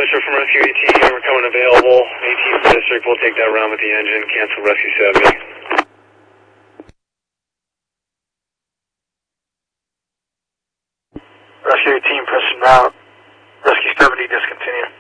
District from Rescue 18, we're coming available. 18th District, we'll take that round with the engine, cancel Rescue 70. Rescue 18, pressing route. Rescue 70, discontinue.